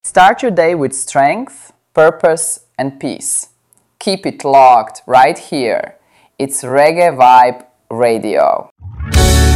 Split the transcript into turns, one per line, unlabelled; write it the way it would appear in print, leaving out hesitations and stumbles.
Start your day with strength, purpose, and peace. Keep it locked right here. It's Reggae Vibe Radio.